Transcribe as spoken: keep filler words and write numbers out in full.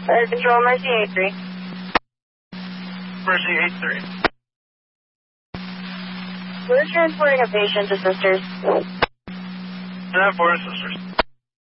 Air Control, Mercy eight three. Mercy eight three. We're transporting a patient to Sisters. ten four, Sisters.